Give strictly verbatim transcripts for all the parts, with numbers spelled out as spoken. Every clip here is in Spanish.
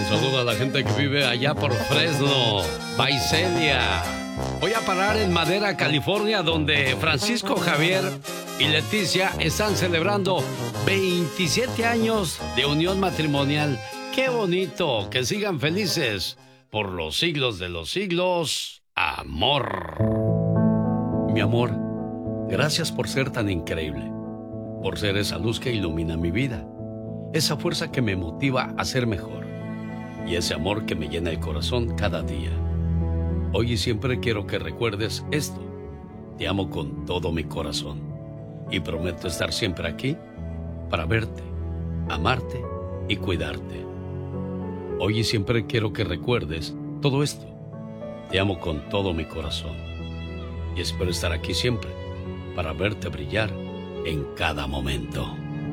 Un saludo a la gente que vive allá por Fresno, Visalia. Voy a parar en Madera, California, donde Francisco Javier y Leticia están celebrando veintisiete años de unión matrimonial. ¡Qué bonito! Que sigan felices por los siglos de los siglos. Amor. Mi amor, gracias por ser tan increíble, por ser esa luz que ilumina mi vida, esa fuerza que me motiva a ser mejor y ese amor que me llena el corazón cada día. Hoy y siempre quiero que recuerdes esto. Te amo con todo mi corazón y prometo estar siempre aquí para verte, amarte y cuidarte. Hoy y siempre quiero que recuerdes todo esto. Te amo con todo mi corazón y espero estar aquí siempre para verte brillar en cada momento.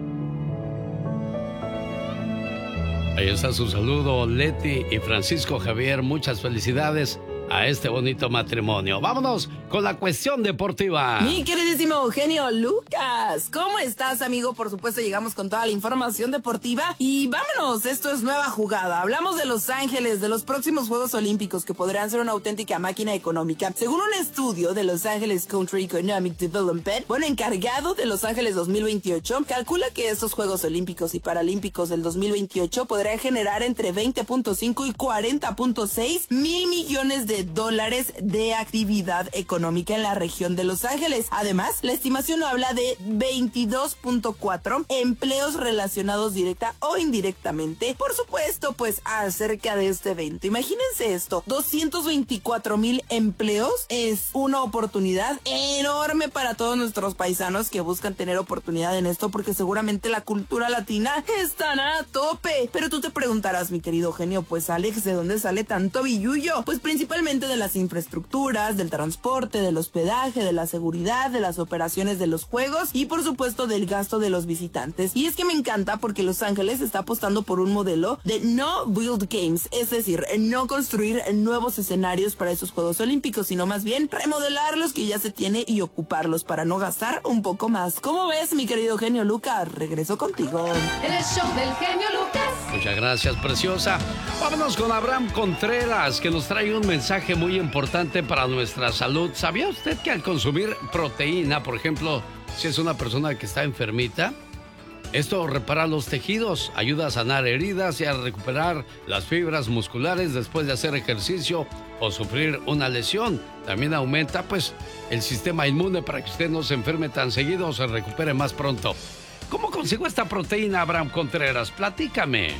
Ahí está su saludo, Leti y Francisco Javier. Muchas felicidades a este bonito matrimonio. Vámonos con la cuestión deportiva. Mi queridísimo Eugenio Lucas, ¿cómo estás, amigo? Por supuesto, llegamos con toda la información deportiva y vámonos, esto es Nueva Jugada. Hablamos de Los Ángeles, de los próximos Juegos Olímpicos que podrán ser una auténtica máquina económica. Según un estudio de Los Ángeles Country Economic Development, bueno, encargado de Los Ángeles dos mil veintiocho, calcula que estos Juegos Olímpicos y Paralímpicos del dos mil veintiocho podrán generar entre veinte punto cinco y cuarenta punto seis mil millones de dólares de actividad económica en la región de Los Ángeles. Además, la estimación habla de veintidós punto cuatro empleos relacionados directa o indirectamente, por supuesto, pues acerca de este evento. Imagínense esto, doscientos veinticuatro mil empleos es una oportunidad enorme para todos nuestros paisanos que buscan tener oportunidad en esto, porque seguramente la cultura latina estará a tope. Pero tú te preguntarás, mi querido Eugenio, pues Alex, ¿de dónde sale tanto billullo? Pues principalmente de las infraestructuras, del transporte, del hospedaje, de la seguridad, de las operaciones de los juegos y por supuesto del gasto de los visitantes. Y es que me encanta porque Los Ángeles está apostando por un modelo de no build games, es decir, no construir nuevos escenarios para esos Juegos Olímpicos, sino más bien remodelar los que ya se tiene y ocuparlos para no gastar un poco más. ¿Cómo ves, mi querido genio Lucas? Regreso contigo. El show del genio Lucas. Muchas gracias, preciosa. Vámonos con Abraham Contreras, que nos trae un mensaje muy importante para nuestra salud. ¿Sabía usted que al consumir proteína, por ejemplo, si es una persona que está enfermita, esto repara los tejidos, ayuda a sanar heridas y a recuperar las fibras musculares después de hacer ejercicio o sufrir una lesión? También aumenta, pues, el sistema inmune para que usted no se enferme tan seguido o se recupere más pronto. ¿Cómo consigo esta proteína, Abraham Contreras? Platícame.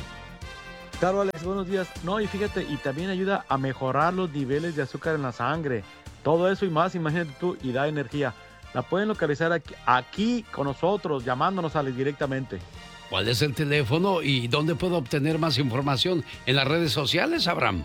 Claro, Alex, buenos días. No, y fíjate, y también ayuda a mejorar los niveles de azúcar en la sangre. Todo eso y más, imagínate tú, y da energía. La pueden localizar aquí, aquí con nosotros, llamándonos, Alex, directamente. ¿Cuál es el teléfono y dónde puedo obtener más información? ¿En las redes sociales, Abraham?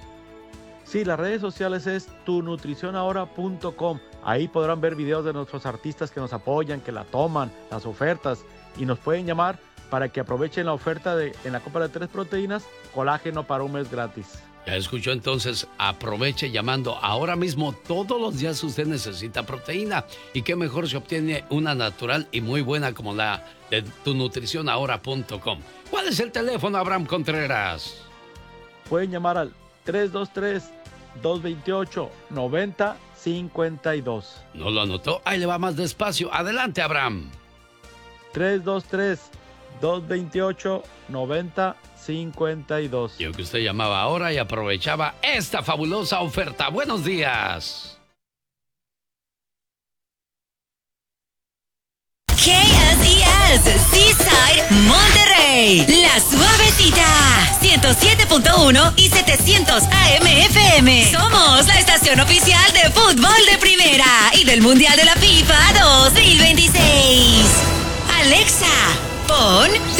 Sí, las redes sociales es tu nutrición ahora punto com. Ahí podrán ver videos de nuestros artistas que nos apoyan, que la toman, las ofertas, y nos pueden llamar para que aprovechen la oferta de en la compra de tres proteínas, colágeno para un mes gratis. Ya escuchó, entonces aproveche llamando ahora mismo. Todos los días usted necesita proteína y qué mejor se obtiene una natural y muy buena como la de tu nutrición ahora punto com. ¿Cuál es el teléfono, Abraham Contreras? Pueden llamar al tres dos tres, dos dos ocho, nueve cero cinco dos. ¿No lo anotó? Ahí le va más despacio. Adelante, Abraham. tres dos tres, dos dos ocho, nueve cero cinco dos. Yo que usted llamaba ahora y aprovechaba esta fabulosa oferta. Buenos días. K S E S, Seaside, Monterrey. La Suavecita, ciento siete punto uno y setecientos A M F M. Somos la estación oficial de fútbol de primera y del Mundial de la FIFA dos mil veintiséis. Alexa, pon